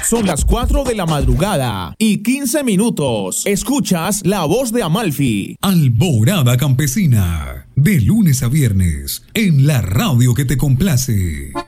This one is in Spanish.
Son las 4 de la madrugada y 15 minutos. Escuchas La Voz de Amalfi. Alborada Campesina, de lunes a viernes, en la radio que te complace.